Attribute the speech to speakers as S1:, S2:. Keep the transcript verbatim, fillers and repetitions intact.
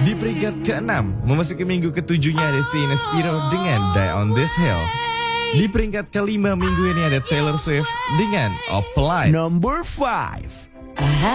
S1: Di peringkat keenam, memasuki minggu ketujuhnya ada Sheena Spiro dengan Die on This Hill. Di peringkat kelima minggu ini ada Taylor Swift dengan Apply.
S2: Number five.